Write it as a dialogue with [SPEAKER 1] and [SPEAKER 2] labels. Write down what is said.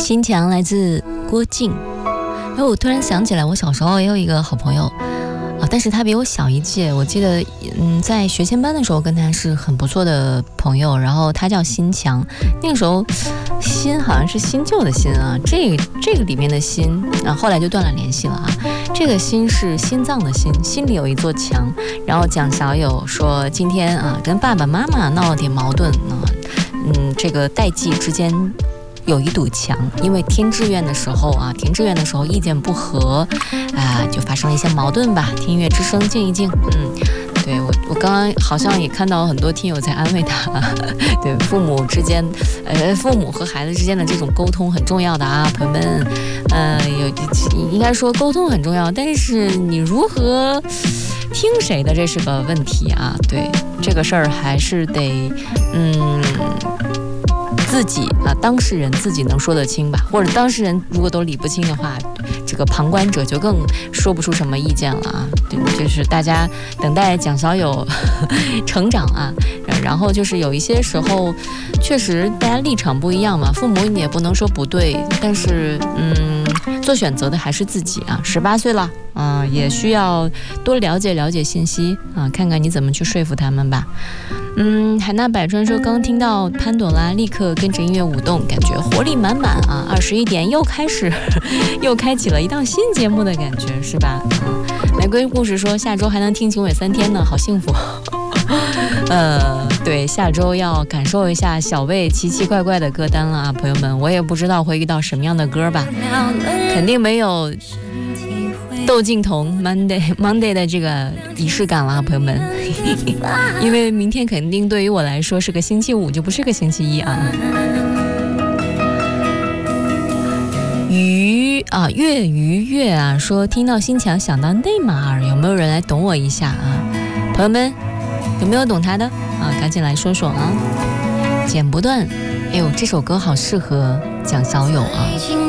[SPEAKER 1] 心墙来自郭靖。然后我突然想起来，我小时候也有一个好朋友但是他比我小一届，我记得在学前班的时候跟他是很不错的朋友，然后他叫心墙，那个时候心好像是新旧的心啊，这个里面的心后来就断了联系了啊。这个心是心脏的心，心里有一座墙。然后蒋小友说今天跟爸爸妈妈闹了点矛盾这个代际之间有一堵墙，因为填志愿的时候意见不合就发生了一些矛盾吧。听音乐之声静一静。对，我刚刚好像也看到很多听友在安慰他对，父母之间父母和孩子之间的这种沟通很重要的朋友们应该说沟通很重要，但是你如何听谁的这是个问题对，这个事儿还是得自己当事人自己能说得清吧，或者当事人如果都理不清的话，这个旁观者就更说不出什么意见了对，就是大家等待蒋小友成长然后就是有一些时候确实大家立场不一样嘛，父母你也不能说不对，但是做选择的还是自己18岁了也需要多了解信息看看你怎么去说服他们吧。海纳百川说刚听到潘朵拉立刻跟着音乐舞动，感觉活力满满21点又开启了一档新节目的感觉是吧？玫瑰故事说下周还能听警伟3天呢，好幸福对，下周要感受一下小魏奇奇怪怪的歌单了朋友们，我也不知道会遇到什么样的歌吧，肯定没有窦靖童 Monday 的这个仪式感了朋友们因为明天肯定对于我来说是个星期五，就不是个星期一月说听到心墙想到内马尔，有没有人来懂我一下朋友们有没有懂他的赶紧来说说剪不断。哎呦，这首歌好适合蒋小友